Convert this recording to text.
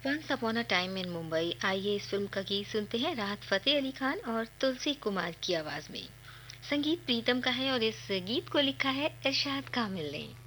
Once upon a time in Mumbai, आइए इस film का गीत सुनते हैं राहत फतेह अली खान और तुलसी कुमार की आवाज में। संगीत प्रीतम का है और इस गीत को लिखा है इरशाद कामिल ने।